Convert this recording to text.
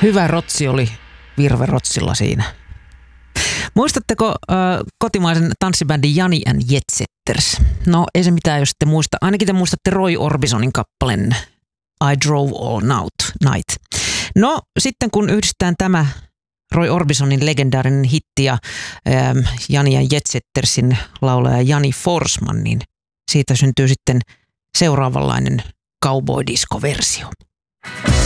Hyvä rotsi oli Virve Rotsilla siinä. Muistatteko kotimaisen tanssibändin Jani and Jetsetters? No ei se mitään, jos te muista. Ainakin te muistatte Roy Orbisonin kappaleen I Drove All Night. No sitten kun yhdistetään tämä Roy Orbisonin legendaarinen hitti ja Jani and Jetsettersin laulaja Jani Forsman, niin siitä syntyy sitten seuraavanlainen cowboy-disco-versio.